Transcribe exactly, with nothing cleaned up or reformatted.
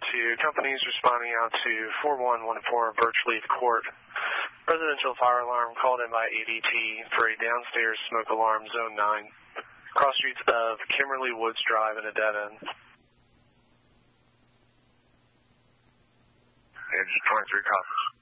to companies responding out to four one one four Birchleaf Court. Residential fire alarm called in by A D T for a downstairs smoke alarm, Zone nine. Cross streets of Kimberly Woods Drive in a dead end. Engine twenty-three copies.